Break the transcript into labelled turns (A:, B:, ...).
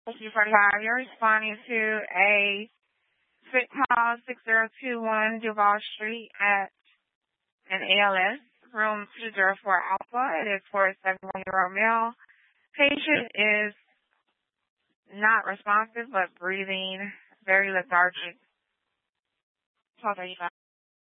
A: Thank you for live. You're responding to a sick call 6021 Duval Street at an ALS, room 204 Alpha. It is for a 71-year-old male. Patient is not responsive but breathing very lethargic. 1235.